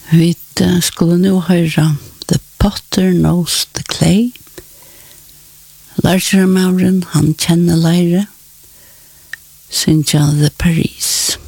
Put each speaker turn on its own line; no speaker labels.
Vi skulle nu höra The Potter Knows the Clay. Larger Mauren, han känner leire. Syntja The Paris.